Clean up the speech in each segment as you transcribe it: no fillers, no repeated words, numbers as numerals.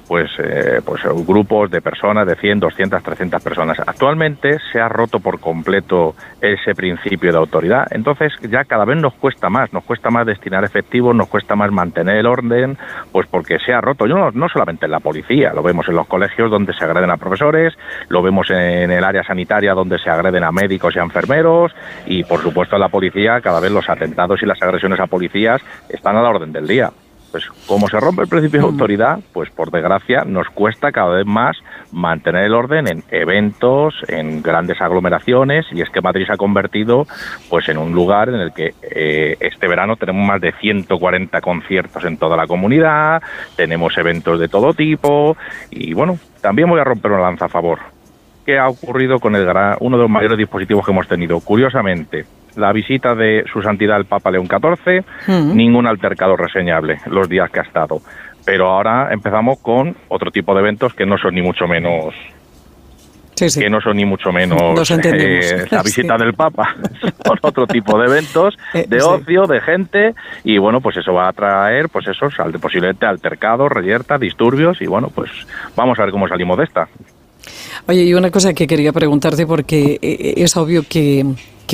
pues grupos de personas de 100, 200, 300 personas. Actualmente se ha roto por completo ese principio de autoridad, entonces ya cada vez nos cuesta más destinar efectivos, nos cuesta más mantener el orden, pues porque se ha roto. Yo no solamente en la policía, lo vemos en los colegios donde se agreden a profesores, lo vemos en el área sanitaria donde se agreden a médicos y a enfermeros, y por supuesto en la policía cada vez los atentados y las agresiones a policías están a la orden del día. Pues como se rompe el principio de autoridad, pues por desgracia nos cuesta cada vez más mantener el orden en eventos, en grandes aglomeraciones, y es que Madrid se ha convertido pues en un lugar en el que este verano tenemos más de 140 conciertos en toda la comunidad, tenemos eventos de todo tipo, y bueno, también voy a romper una lanza a favor. ¿Qué ha ocurrido con uno de los mayores dispositivos que hemos tenido? Curiosamente, la visita de Su Santidad el Papa León XIV, ningún altercado reseñable los días que ha estado. Pero ahora empezamos con otro tipo de eventos que no son ni mucho menos... Sí. Que no son ni mucho menos la visita del Papa, son otro tipo de eventos, de ocio, de gente, y bueno, pues eso va a traer, pues eso, posiblemente altercados, reyertas, disturbios, y bueno, pues vamos a ver cómo salimos de esta. Oye, y una cosa que quería preguntarte, porque es obvio que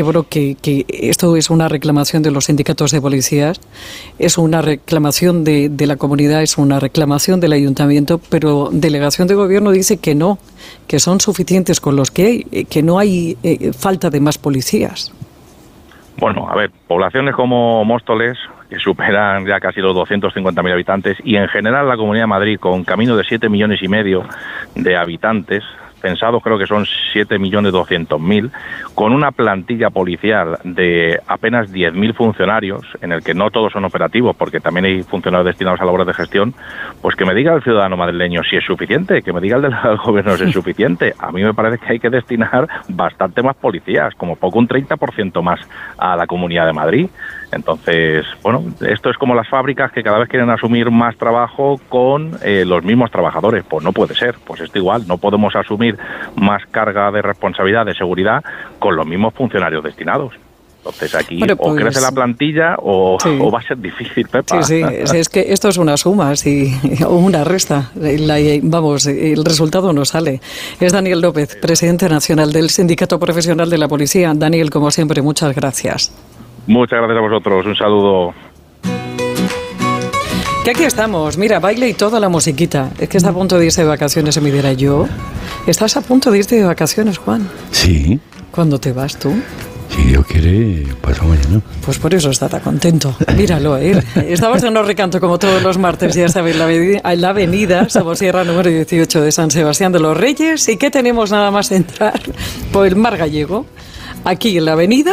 esto es una reclamación de los sindicatos de policías, es una reclamación de la comunidad, es una reclamación del ayuntamiento, pero delegación de gobierno dice que no, que son suficientes con los que hay, que no hay falta de más policías. Bueno, a ver, poblaciones como Móstoles, que superan ya casi los 250.000 habitantes, y en general la Comunidad de Madrid, con camino de 7,5 millones de habitantes, pensados creo que son 7.200.000, con una plantilla policial de apenas 10.000 funcionarios, en el que no todos son operativos, porque también hay funcionarios destinados a labores de gestión, pues que me diga el ciudadano madrileño si es suficiente, que me diga el del gobierno si es suficiente. A mí me parece que hay que destinar bastante más policías, como poco un 30% más a la Comunidad de Madrid. Entonces, bueno, esto es como las fábricas que cada vez quieren asumir más trabajo con los mismos trabajadores. Pues no puede ser, pues esto igual, no podemos asumir más carga de responsabilidad, de seguridad, con los mismos funcionarios destinados. Entonces aquí o crece la plantilla o va a ser difícil, Pepa. Sí, es que esto es una suma o una resta. El resultado no sale. Es Daniel López, presidente nacional del Sindicato Profesional de la Policía. Daniel, como siempre, muchas gracias. Muchas gracias a vosotros, un saludo. Que aquí estamos, mira, baile y toda la musiquita. Es que está a punto de irse de vacaciones, se me dirá yo. ¿Estás a punto de irte de vacaciones, Juan? Sí. ¿Cuándo te vas tú? Si Dios quiere, paso mañana. Pues por eso está tan contento. Míralo, Estamos en No Recanto como todos los martes, ya sabéis, la avenida Somosierra número 18 de San Sebastián de los Reyes. ¿Y qué tenemos nada más entrar? Por el Mar Gallego, aquí en la avenida.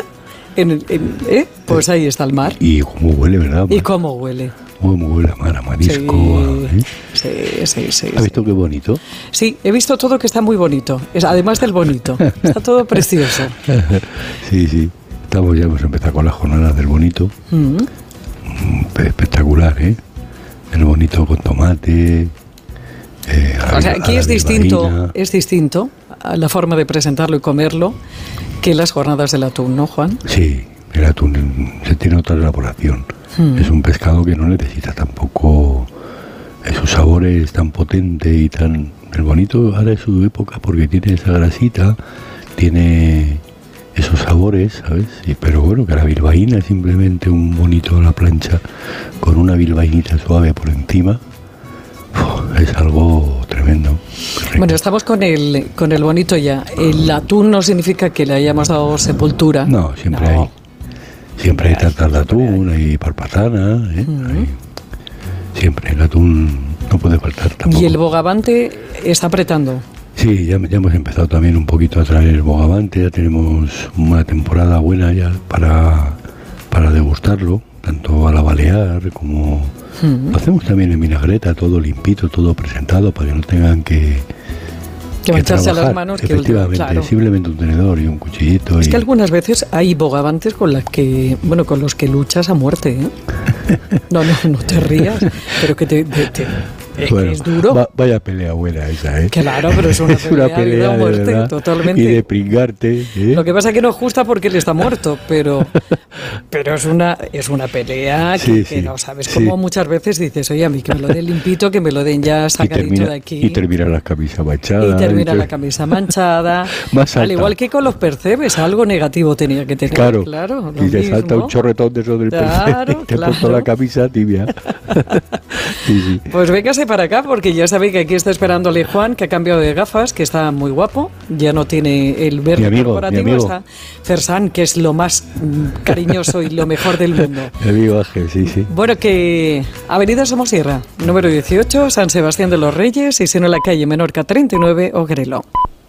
Pues ahí está el mar. Y cómo huele, ¿verdad? Y cómo huele. Cómo huele a mar, a marisco. Sí. ¿Has visto qué bonito? Sí, he visto todo, que está muy bonito. Además del bonito. Está todo precioso. Sí. Ya hemos empezado con las jornadas del bonito. Espectacular, El bonito con tomate. O sea, aquí es distinto a la forma de presentarlo y comerlo que las jornadas del atún, ¿no, Juan? Sí, el atún se tiene otra elaboración. Es un pescado que no necesita tampoco esos sabores tan potentes y tan... El bonito ahora es su época porque tiene esa grasita, tiene esos sabores, ¿sabes? Pero bueno, que la bilbaína es simplemente un bonito a la plancha con una bilbainita suave por encima. Es algo tremendo. Bueno, estamos con el bonito ya. El atún no significa que le hayamos dado sepultura. No, siempre hay tartas de atún, hay parpatana, siempre el atún no puede faltar tampoco. ¿Y el bogavante está apretando? Sí, ya hemos empezado también un poquito a traer el bogavante, ya tenemos una temporada buena ya para degustarlo, tanto a la balear como... Lo hacemos también en vinagreta, todo limpito, todo presentado, para que no tengan que mancharse las manos. Efectivamente, claro. Simplemente un tenedor y un cuchillito. Es que algunas veces hay bogavantes con los que luchas a muerte, No te rías, pero que Bueno, es duro. Vaya pelea buena esa, ¿eh? Claro, pero es una pelea de muerte, verdad, totalmente. Y de pringarte, ¿eh? Lo que pasa es que no es justa porque él está muerto, pero es una pelea que no sabes cómo muchas veces dices, oye, a mí que me lo den limpito, que me lo den ya sacadito de aquí. Y termina la camisa manchada. La camisa manchada. Al igual que con los percebes, algo negativo tenía que tener. Claro. Y te salta un chorretón de eso del percebe y te ha puesto la camisa tibia. Sí. Pues véngase para acá, porque ya sabéis que aquí está esperándole Juan, que ha cambiado de gafas, que está muy guapo, ya no tiene el verde corporativo, está Fersan, que es lo más cariñoso y lo mejor del mundo. Mi amigo Ángel, sí. Bueno, que Avenida Somosierra, número 18, San Sebastián de los Reyes, y si no la calle Menorca 39, Ogrelo.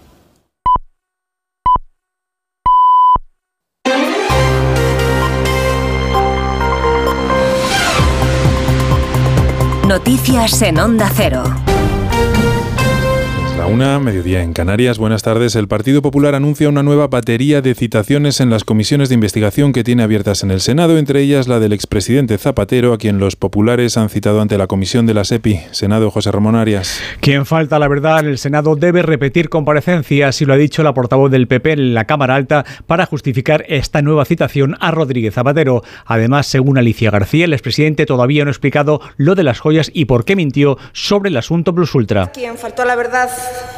Noticias en Onda Cero. La 1, mediodía en Canarias. Buenas tardes. El Partido Popular anuncia una nueva batería de citaciones en las comisiones de investigación que tiene abiertas en el Senado, entre ellas la del expresidente Zapatero, a quien los populares han citado ante la comisión de la SEPI. Senado, José Ramón Arias. Quien falta a la verdad en el Senado debe repetir comparecencia, así lo ha dicho la portavoz del PP en la Cámara Alta, para justificar esta nueva citación a Rodríguez Zapatero. Además, según Alicia García, el expresidente todavía no ha explicado lo de las joyas y por qué mintió sobre el asunto Plus Ultra. Quien faltó a la verdad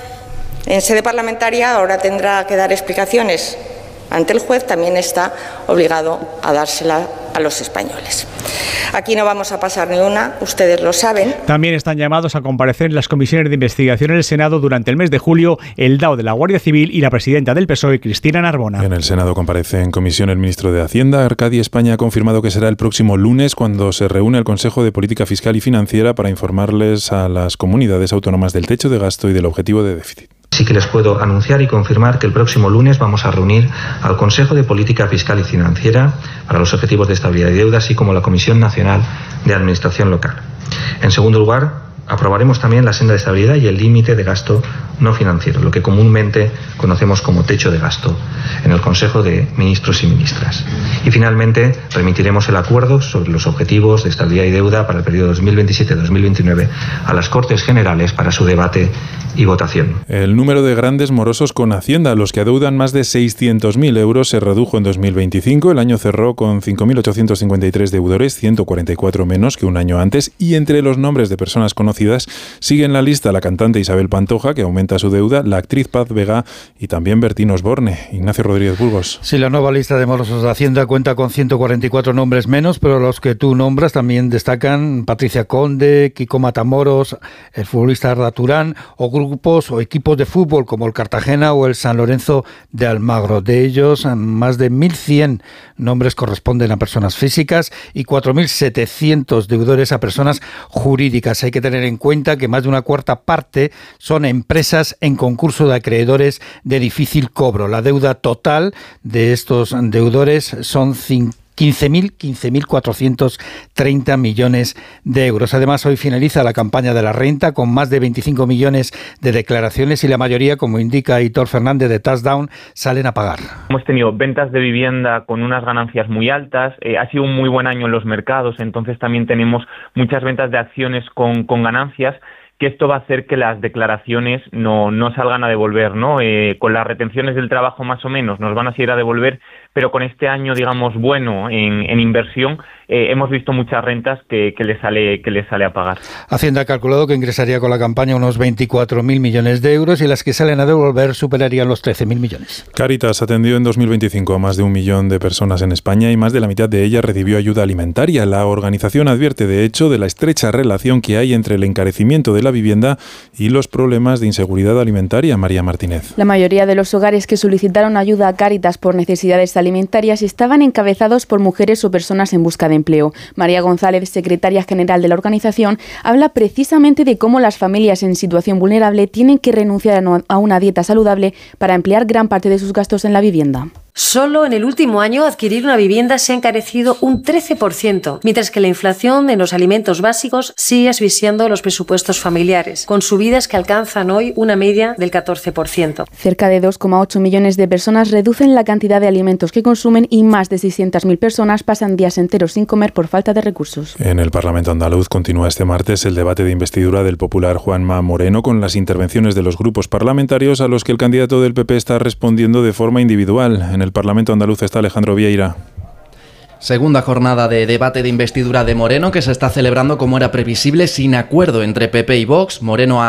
en sede parlamentaria ahora tendrá que dar explicaciones ante el juez, también está obligado a dársela a los españoles. Aquí no vamos a pasar ni una, ustedes lo saben. También están llamados a comparecer en las comisiones de investigación en el Senado durante el mes de julio el DAO de la Guardia Civil y la presidenta del PSOE, Cristina Narbona. En el Senado comparece en comisión el ministro de Hacienda. Arcadi España ha confirmado que será el próximo lunes cuando se reúne el Consejo de Política Fiscal y Financiera para informarles a las comunidades autónomas del techo de gasto y del objetivo de déficit. Sí que les puedo anunciar y confirmar que el próximo lunes vamos a reunir al Consejo de Política Fiscal y Financiera para los objetivos de estabilidad y deuda, así como la Comisión Nacional de Administración Local. En segundo lugar, aprobaremos también la senda de estabilidad y el límite de gasto no financiero, lo que comúnmente conocemos como techo de gasto, en el Consejo de Ministros y Ministras. Y finalmente, remitiremos el acuerdo sobre los objetivos de estabilidad y deuda para el periodo 2027-2029 a las Cortes Generales para su debate y votación. El número de grandes morosos con Hacienda, los que adeudan más de 600.000 euros, se redujo en 2025. El año cerró con 5.853 deudores, 144 menos que un año antes. Y entre los nombres de personas conocidas sigue en la lista la cantante Isabel Pantoja, que aumenta su deuda, la actriz Paz Vega y también Bertín Osborne. Ignacio Rodríguez Burgos. Sí, la nueva lista de morosos de Hacienda cuenta con 144 nombres menos, pero los que tú nombras también destacan Patricia Conde, Kiko Matamoros, el futbolista Arda Turán o grupos o equipos de fútbol como el Cartagena o el San Lorenzo de Almagro. De ellos, más de 1.100 nombres corresponden a personas físicas y 4.700 deudores a personas jurídicas. Hay que tener en cuenta que más de una cuarta parte son empresas en concurso de acreedores de difícil cobro. La deuda total de estos deudores son 15.430 millones de euros. Además, hoy finaliza la campaña de la renta con más de 25 millones de declaraciones y la mayoría, como indica Hitor Fernández de Touchdown, salen a pagar. Hemos tenido ventas de vivienda con unas ganancias muy altas, ha sido un muy buen año en los mercados, entonces también tenemos muchas ventas de acciones con ganancias, que esto va a hacer que las declaraciones no salgan a devolver, ¿no? Con las retenciones del trabajo más o menos nos van a seguir a devolver, pero con este año, digamos, bueno en inversión, hemos visto muchas rentas que le sale a pagar. Hacienda ha calculado que ingresaría con la campaña unos 24.000 millones de euros y las que salen a devolver superarían los 13.000 millones. Cáritas atendió en 2025 a más de 1 millón de personas en España y más de la mitad de ellas recibió ayuda alimentaria. La organización advierte, de hecho, de la estrecha relación que hay entre el encarecimiento de la vivienda y los problemas de inseguridad alimentaria. María Martínez. La mayoría de los hogares que solicitaron ayuda a Cáritas por necesidades alimentarias estaban encabezados por mujeres o personas en busca de empleo. María González, secretaria general de la organización, habla precisamente de cómo las familias en situación vulnerable tienen que renunciar a una dieta saludable para emplear gran parte de sus gastos en la vivienda. Solo en el último año adquirir una vivienda se ha encarecido un 13%, mientras que la inflación en los alimentos básicos sigue asfixiando los presupuestos familiares, con subidas que alcanzan hoy una media del 14%. Cerca de 2,8 millones de personas reducen la cantidad de alimentos que consumen y más de 600.000 personas pasan días enteros sin comer por falta de recursos. En el Parlamento andaluz continúa este martes el debate de investidura del popular Juanma Moreno con las intervenciones de los grupos parlamentarios a los que el candidato del PP está respondiendo de forma individual. En el Parlamento andaluz está Alejandro Vieira. Segunda jornada de debate de investidura de Moreno que se está celebrando como era previsible sin acuerdo entre PP y Vox. Moreno ha